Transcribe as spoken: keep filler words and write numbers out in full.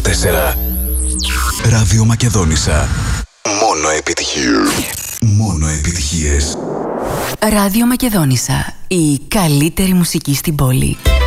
τέσσερα. Ράδιο Μακεδόνισσα. Μόνο επιτυχίες. Μόνο επιτυχίες. Ράδιο Μακεδόνισσα. Η καλύτερη μουσική στην πόλη.